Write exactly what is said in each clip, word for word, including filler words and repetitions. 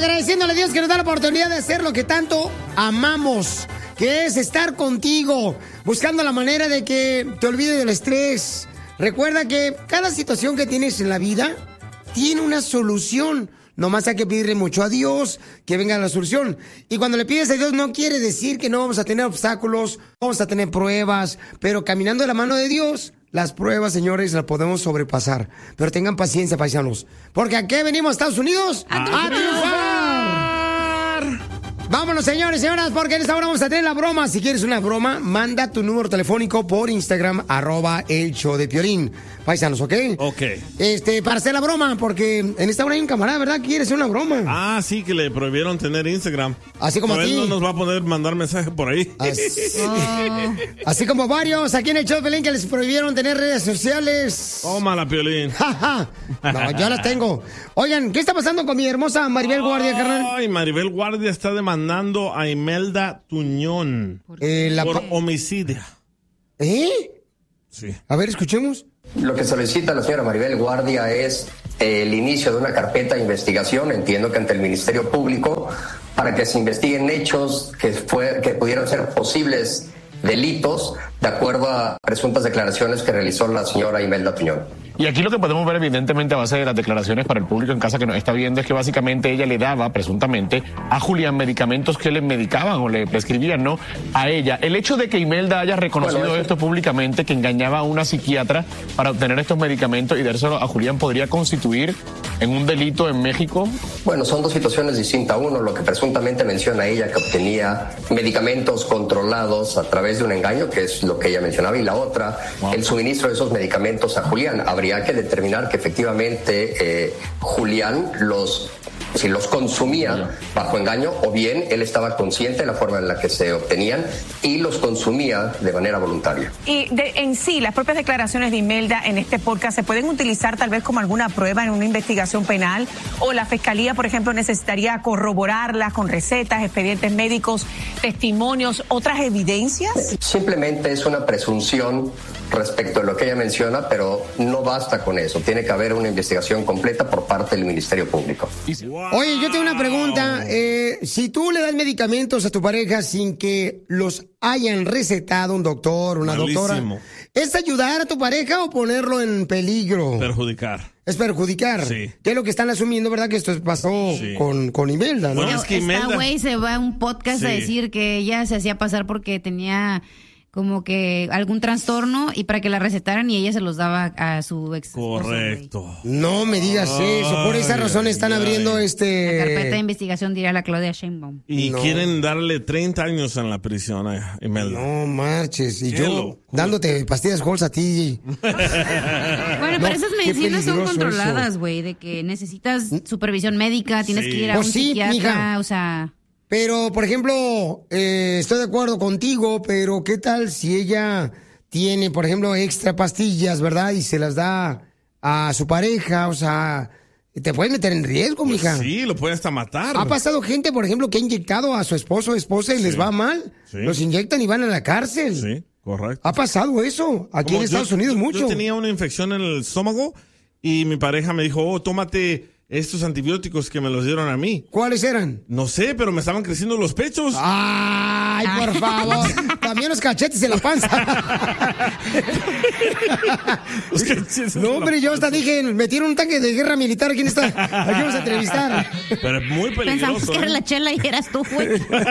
Agradeciéndole a Dios que nos da la oportunidad de hacer lo que tanto amamos, que es estar contigo, buscando la manera de que te olvides del estrés. Recuerda que cada situación que tienes en la vida tiene una solución. Nomás hay que pedirle mucho a Dios que venga la solución. Y cuando le pides a Dios no quiere decir que no vamos a tener obstáculos, vamos a tener pruebas, pero caminando de la mano de Dios, las pruebas, señores, las podemos sobrepasar. Pero tengan paciencia, paisanos. Porque ¿a qué venimos, Estados Unidos? ¡A, ¡A triunfar! Vámonos, señores y señoras, porque en esta hora vamos a tener la broma. Si quieres una broma, manda tu número telefónico por Instagram, arroba el show de Piolín. Paisanos, ¿ok? Ok. Este, para hacer la broma, porque en esta hora hay un camarada, ¿verdad? Quiere hacer una broma. Ah, sí, que le prohibieron tener Instagram. Así como a a ti. Él no nos va a poder mandar mensaje por ahí. Así, oh. Así como varios aquí en el show de Piolín que les prohibieron tener redes sociales. Tómala, Piolín. No, yo las tengo. Oigan, ¿qué está pasando con mi hermosa Maribel Guardia, carnal? Ay, Maribel Guardia está demandando a Imelda Tuñón eh, la por pa- homicidio. ¿Eh? Sí. A ver, escuchemos. Lo que solicita la señora Maribel Guardia es eh, el inicio de una carpeta de investigación, entiendo que ante el Ministerio Público, para que se investiguen hechos que, fue, que pudieron ser posibles delitos, de acuerdo a presuntas declaraciones que realizó la señora Imelda Tuñón. Y aquí lo que podemos ver evidentemente a base de las declaraciones para el público en casa que nos está viendo es que básicamente ella le daba presuntamente a Julián medicamentos que le medicaban o le prescribían, ¿no? A ella. El hecho de que Imelda haya reconocido bueno, esto públicamente, que engañaba a una psiquiatra para obtener estos medicamentos y dárselo a Julián, ¿podría constituir en un delito en México? Bueno, son dos situaciones distintas. Uno, lo que presuntamente menciona ella, que obtenía medicamentos controlados a través de un engaño, que es lo que ella mencionaba, y la otra, wow. el suministro de esos medicamentos a Julián. Habría que determinar que efectivamente eh, Julián los si los consumía bajo engaño o bien él estaba consciente de la forma en la que se obtenían y los consumía de manera voluntaria. Y de, en sí, las propias declaraciones de Imelda en este podcast se pueden utilizar tal vez como alguna prueba en una investigación penal, o la fiscalía, por ejemplo, necesitaría corroborarlas con recetas, expedientes médicos, testimonios, otras evidencias. Simplemente es una presunción respecto a lo que ella menciona, pero no basta con eso. Tiene que haber una investigación completa por parte del Ministerio Público. Oye, yo tengo una pregunta. Eh, si tú le das medicamentos a tu pareja sin que los hayan recetado un doctor, una Malísimo. doctora, ¿es ayudar a tu pareja o ponerlo en peligro? Perjudicar. Es perjudicar. Sí. Que es lo que están asumiendo, ¿verdad? Que esto pasó sí. con, con Imelda, ¿no? Bueno, es que Imelda... Esta güey se va a un podcast sí. a decir que ella se hacía pasar porque tenía como que algún trastorno y para que la recetaran y ella se los daba a su ex esposo. Correcto. No me digas ay, eso. Por esa razón están ay, abriendo ay. este... La carpeta de investigación, diría la Claudia Sheinbaum. Y no. quieren darle treinta años en la prisión a Imelda. No marches. Y yo dándote pastillas Halls a ti. Bueno, no, pero esas medicinas son controladas, güey, de que necesitas supervisión médica, tienes sí. que ir a pues un sí, psiquiatra, mija. o sea... Pero, por ejemplo, eh, estoy de acuerdo contigo, pero ¿qué tal si ella tiene, por ejemplo, extra pastillas, ¿verdad? Y se las da a su pareja, o sea, te puedes meter en riesgo, pues mija. Sí, lo puede hasta matar. Ha pasado gente, por ejemplo, que ha inyectado a su esposo o esposa y sí. les va mal. Sí. Los inyectan y van a la cárcel. Sí, correcto. Ha pasado eso aquí Como en Estados yo, Unidos yo, mucho. Yo tenía una infección en el estómago y mi pareja me dijo, oh, tómate estos antibióticos que me los dieron a mí. ¿Cuáles eran? No sé, pero me estaban creciendo los pechos. ¡Ay, por favor! También los cachetes en la panza. Los cachetes no, hombre, yo hasta dije, metieron un tanque de guerra militar. ¿Quién está? Aquí vamos a entrevistar. Pero es muy peligroso. Pensamos que ¿eh? era la chela y eras tú, güey.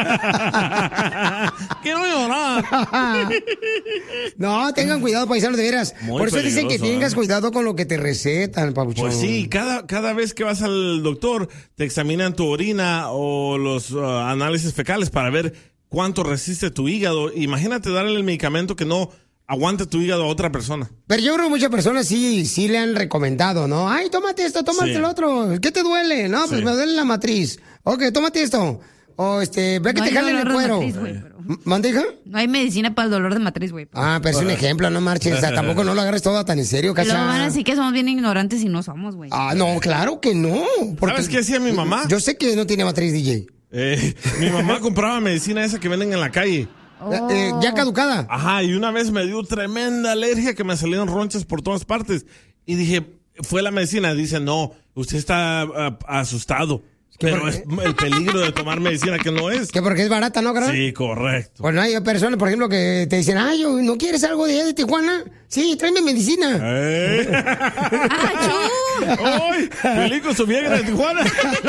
Quiero llorar. No, tengan cuidado, paisanos, de veras. Muy por eso dicen que tengas ¿eh? cuidado con lo que te recetan, papuchón. Pues sí, cada, cada vez que vas al doctor, te examinan tu orina o los uh, análisis fecales para ver cuánto resiste tu hígado. Imagínate darle el medicamento que no aguante tu hígado a otra persona. Pero yo creo que muchas personas sí, sí le han recomendado, ¿no? Ay, tómate esto, tómate sí. el otro. ¿Qué te duele? No, pues sí. me duele la matriz. Ok, tómate esto. O este, ve que no te jalen el cuero. Matriz, güey, pero... ¿Mandeja? No hay medicina para el dolor de matriz, güey. Ah, pero es un ejemplo, no marches. O sea, tampoco no lo agarres todo tan en serio, Pero Cacha. van a decir que somos bien ignorantes y no somos, güey. Ah, no, claro que no. Porque... ¿Sabes qué hacía mi mamá? Yo sé que no tiene matriz, D J. Eh, mi mamá compraba medicina esa que venden en la calle. Oh. Eh, ¿Ya caducada? Ajá, y una vez me dio tremenda alergia que me salieron ronchas por todas partes. Y dije, fue la medicina. Dice, no, usted está uh, asustado. Pero es el peligro de tomar medicina que no es. Que porque es barata, ¿no, carnal? Sí, correcto. Bueno, hay personas, por ejemplo, que te dicen, ay, ¿no quieres algo de allá de Tijuana? Sí, tráeme medicina. ¡Ey! ¡Ay! ¡Feliz con su vieja de Tijuana!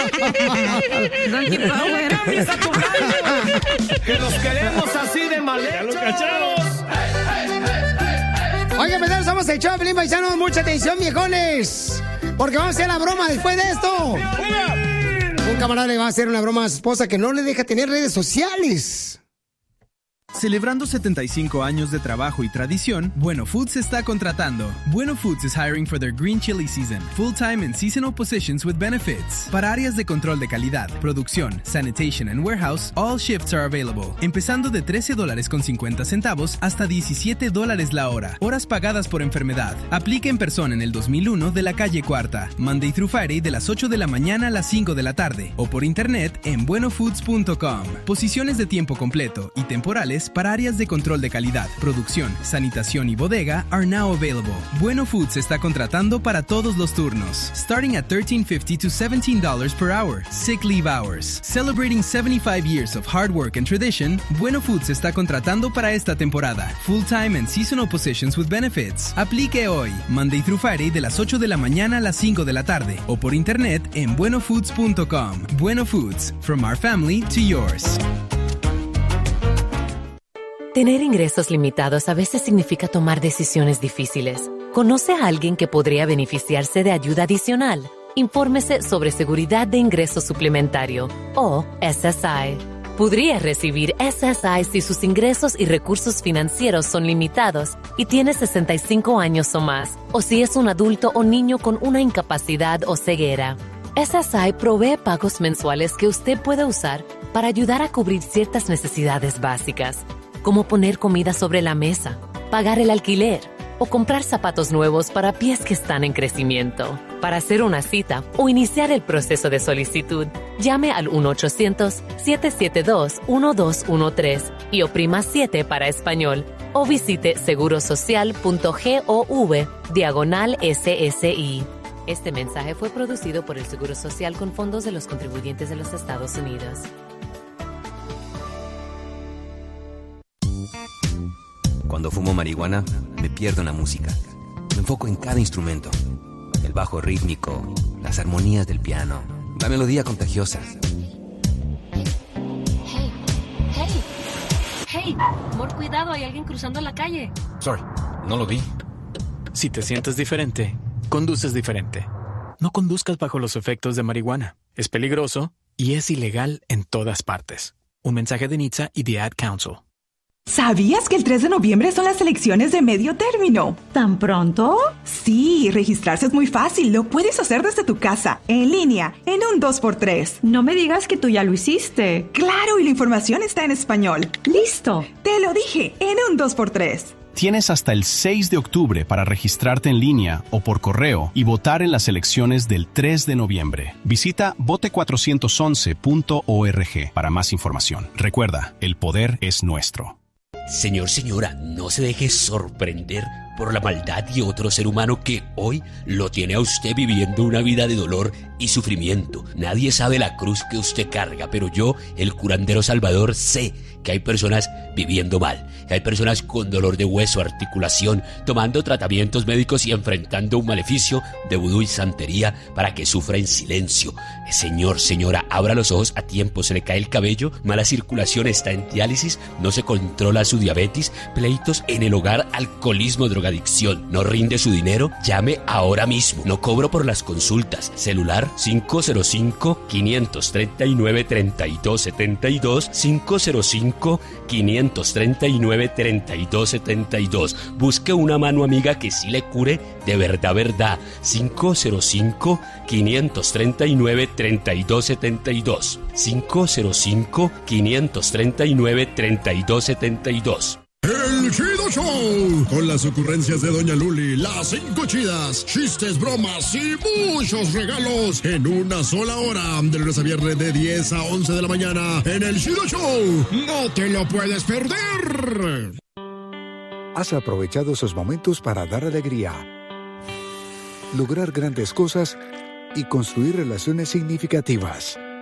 ¡Que los queremos así de mal hechos! ¡Ya lo cachamos! Oigan, pues somos el show de Pelín Paisano. Mucha atención, viejones. Porque vamos a hacer la broma después de esto. Un camarada le va a hacer una broma a su esposa que no le deja tener redes sociales. Celebrando setenta y cinco años de trabajo y tradición, Bueno Foods está contratando. Bueno Foods is hiring for their green chili season, full-time and seasonal positions with benefits. Para áreas de control de calidad, producción, sanitation and warehouse, all shifts are available. Empezando de trece dólares con cincuenta centavos hasta diecisiete dólares la hora. Horas pagadas por enfermedad. Aplica en persona en el dos mil uno de la calle Cuarta. Monday through Friday de las ocho de la mañana a las cinco de la tarde. O por internet en bueno foods punto com. Posiciones de tiempo completo y temporales para áreas de control de calidad, producción, sanitación y bodega are now available. Bueno Foods está contratando para todos los turnos. Starting at thirteen fifty to seventeen dollars per hour. Sick leave hours. Celebrating seventy-five years of hard work and tradition, Bueno Foods está contratando para esta temporada. Full-time and seasonal positions with benefits. Aplique hoy, Monday through Friday de las ocho de la mañana a las cinco de la tarde. O por internet en bueno foods punto com. Bueno Foods, from our family to yours. Tener ingresos limitados a veces significa tomar decisiones difíciles. ¿Conoce a alguien que podría beneficiarse de ayuda adicional? Infórmese sobre seguridad de ingreso suplementario, o S S I. Podría recibir S S I si sus ingresos y recursos financieros son limitados y tiene sesenta y cinco años o más, o si es un adulto o niño con una incapacidad o ceguera. S S I provee pagos mensuales que usted puede usar para ayudar a cubrir ciertas necesidades básicas, como poner comida sobre la mesa, pagar el alquiler o comprar zapatos nuevos para pies que están en crecimiento. Para hacer una cita o iniciar el proceso de solicitud, llame al uno ochocientos, siete siete dos, uno dos uno tres y oprima siete para español o visite segurosocial.gov diagonal S S I. Este mensaje fue producido por el Seguro Social con fondos de los contribuyentes de los Estados Unidos. Cuando fumo marihuana, me pierdo en la música. Me enfoco en cada instrumento. El bajo rítmico, las armonías del piano, la melodía contagiosa. Hey, hey, hey, amor, cuidado, hay alguien cruzando la calle. Sorry, no lo vi. Si te sientes diferente, conduces diferente. No conduzcas bajo los efectos de marihuana. Es peligroso y es ilegal en todas partes. Un mensaje de N H T S A y The Ad Council. ¿Sabías que el tres de noviembre son las elecciones de medio término? ¿Tan pronto? Sí, registrarse es muy fácil. Lo puedes hacer desde tu casa, en línea, en un dos por tres. No me digas que tú ya lo hiciste. Claro, y la información está en español. ¡Listo! Te lo dije, en un dos por tres. Tienes hasta el seis de octubre para registrarte en línea o por correo y votar en las elecciones del tres de noviembre. Visita vote cuatrocientos once punto org para más información. Recuerda, el poder es nuestro. Señor, señora, no se deje sorprender por la maldad de otro ser humano que hoy lo tiene a usted viviendo una vida de dolor y sufrimiento. Nadie sabe la cruz que usted carga, pero yo, el curandero Salvador, sé que hay personas viviendo mal, que hay personas con dolor de hueso, articulación, tomando tratamientos médicos y enfrentando un maleficio de vudú y santería para que sufra en silencio. Señor, señora, abra los ojos a tiempo, se le cae el cabello, mala circulación, está en diálisis, no se controla su diabetes, pleitos en el hogar, alcoholismo, drogadicción, no rinde su dinero, llame ahora mismo. No cobro por las consultas. Celular cinco cero cinco, cinco tres nueve, tres dos siete dos, cinco cero cinco, cinco tres nueve, tres dos siete dos. Busque una mano amiga que sí le cure de verdad, verdad. cinco cero cinco, cinco tres nueve, tres dos siete dos. cinco cero cinco, cinco tres nueve, tres dos siete dos. El Chido Show, con las ocurrencias de Doña Luli, las cinco chidas, chistes, bromas y muchos regalos en una sola hora, de lunes a viernes de diez a once de la mañana, en El Chido Show. ¡No te lo puedes perder! Has aprovechado esos momentos para dar alegría, lograr grandes cosas y construir relaciones significativas.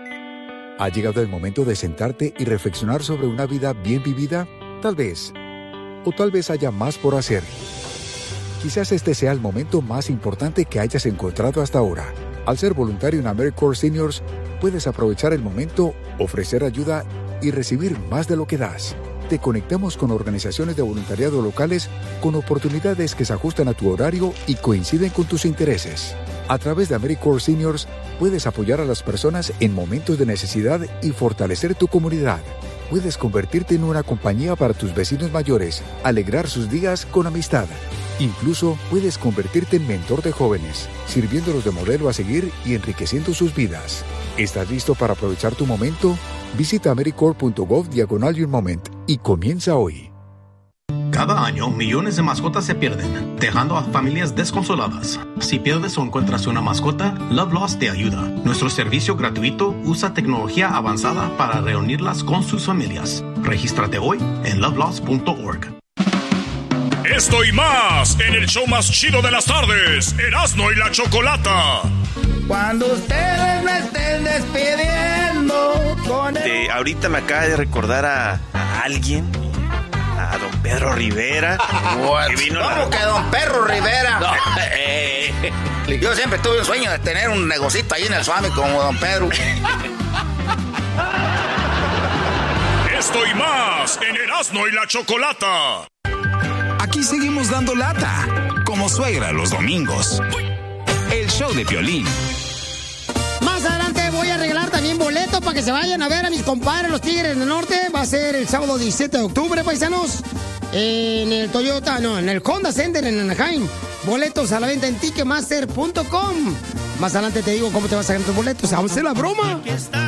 ¿Ha llegado el momento de sentarte y reflexionar sobre una vida bien vivida? Tal vez. O tal vez haya más por hacer. Quizás este sea el momento más importante que hayas encontrado hasta ahora. Al ser voluntario en AmeriCorps Seniors, puedes aprovechar el momento, ofrecer ayuda y recibir más de lo que das. Te conectamos con organizaciones de voluntariado locales con oportunidades que se ajustan a tu horario y coinciden con tus intereses. A través de AmeriCorps Seniors, puedes apoyar a las personas en momentos de necesidad y fortalecer tu comunidad. Puedes convertirte en una compañía para tus vecinos mayores, alegrar sus días con amistad. Incluso puedes convertirte en mentor de jóvenes, sirviéndolos de modelo a seguir y enriqueciendo sus vidas. ¿Estás listo para aprovechar tu momento? Visita americorps.gov diagonal Your Moment y comienza hoy. Cada año, millones de mascotas se pierden, dejando a familias desconsoladas. Si pierdes o encuentras una mascota, Love Lost te ayuda. Nuestro servicio gratuito usa tecnología avanzada para reunirlas con sus familias. Regístrate hoy en love lost punto org. Esto y más en el show más chido de las tardes, Erasmo y la Chocolata. Cuando ustedes me estén despidiendo con el... De, ahorita me acaba de recordar a, a alguien, a don Pedro Rivera. Que vino ¿Cómo la... que don Pedro Rivera? No, eh, yo siempre tuve un sueño de tener un negocito ahí en el Suami como don Pedro. Esto y más en Erasmo y la Chocolata. Aquí seguimos dando lata, como suegra los domingos. El show de Piolín. Más adelante voy a regalar también boletos para que se vayan a ver a mis compadres, los Tigres del Norte. Va a ser el sábado diecisiete de octubre, paisanos. En el Toyota, no, en el Honda Center en Anaheim. Boletos a la venta en ticketmaster punto com. Más adelante te digo cómo te vas a ganar tus boletos. Vamos a hacer la broma.